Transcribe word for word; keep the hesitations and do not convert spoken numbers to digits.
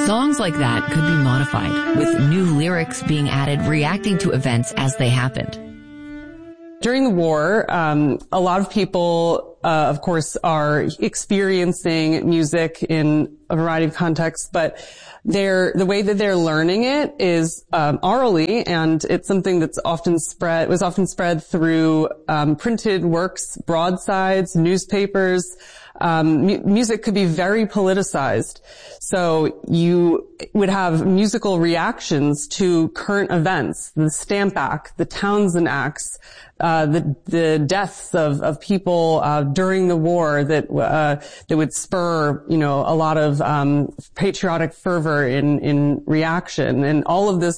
Songs like that could be modified, with new lyrics being added reacting to events as they happened. During the war, um, a lot of people, uh, of course, are experiencing music in a variety of contexts, but they're, the way that they're learning it is um, orally, and it's something that's often spread, was often spread through um, printed works, broadsides, newspapers. Um, mu- music could be very politicized. So you would have musical reactions to current events, the Stamp Act, the Townsend Acts, uh, the, the deaths of, of people, uh, during the war that, uh, that would spur, you know, a lot of, um, patriotic fervor in, in reaction. And all of this